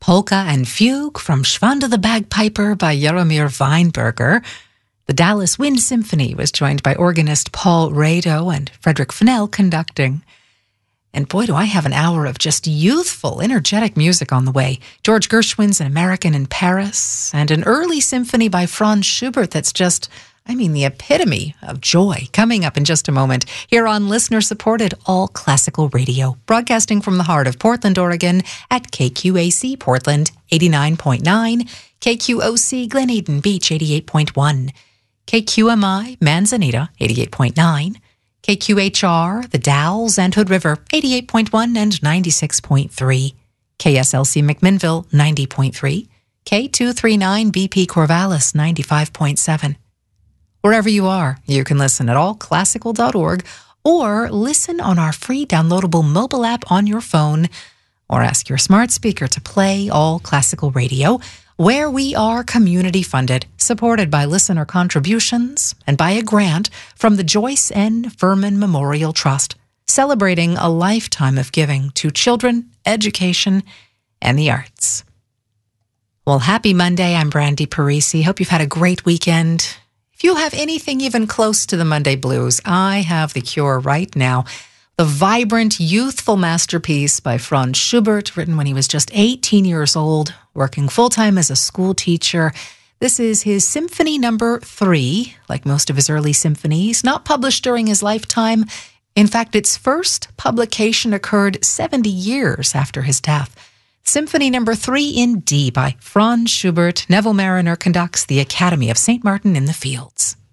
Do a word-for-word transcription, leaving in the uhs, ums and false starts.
Polka and Fugue from Schwanda the Bagpiper by Jaromir Weinberger. The Dallas Wind Symphony was joined by organist Paul Rado and Frederick Fennell conducting. And boy, do I have an hour of just youthful, energetic music on the way. George Gershwin's An American in Paris, and an early symphony by Franz Schubert that's just, I mean, the epitome of joy, coming up in just a moment here on listener-supported All Classical Radio, broadcasting from the heart of Portland, Oregon at K Q A C Portland eighty-nine point nine, K Q O C Glen Eden Beach eighty-eight point one, K Q M I Manzanita eighty-eight point nine, K Q H R, The Dalles and Hood River, eighty-eight point one and ninety-six point three. K S L C McMinnville, ninety point three. K two thirty-nine B P Corvallis, ninety-five point seven. Wherever you are, you can listen at all classical dot org or listen on our free downloadable mobile app on your phone, or ask your smart speaker to play All Classical Radio, where we are community-funded, supported by listener contributions and by a grant from the Joyce N. Furman Memorial Trust, celebrating a lifetime of giving to children, education, and the arts. Well, happy Monday. I'm Brandy Parisi. Hope you've had a great weekend. If you have anything even close to the Monday blues, I have the cure right now. The vibrant, youthful masterpiece by Franz Schubert, written when he was just eighteen years old, working full-time as a school teacher. This is his Symphony Number Three, like most of his early symphonies, not published during his lifetime. In fact, its first publication occurred seventy years after his death. Symphony Number Three in D by Franz Schubert. Neville Mariner conducts the Academy of Saint Martin in the Fields.